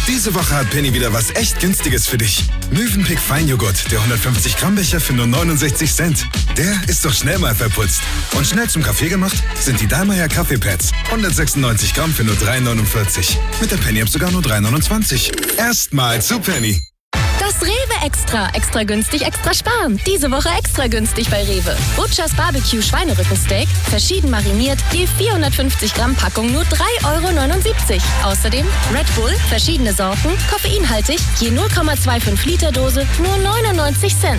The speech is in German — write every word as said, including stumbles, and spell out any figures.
Diese Woche hat Penny wieder was echt Günstiges für dich. Mövenpick Feinjoghurt, der hundertfünfzig Gramm Becher für nur neunundsechzig Cent. Der ist doch schnell mal verputzt. Und schnell zum Kaffee gemacht sind die Dallmayr Kaffeepads. hundertsechsundneunzig Gramm für nur drei neunundvierzig. Mit der Penny-App sogar nur drei neunundzwanzig. Erstmal zu Penny. Das Rewe Extra. Extra günstig, extra sparen. Diese Woche extra günstig bei Rewe. Butchers Barbecue Schweinerückensteak, verschieden mariniert, je vierhundertfünfzig Gramm Packung nur drei Euro neunundsiebzig. Außerdem Red Bull, verschiedene Sorten, koffeinhaltig, je null Komma fünfundzwanzig Liter Dose, nur neunundneunzig Cent.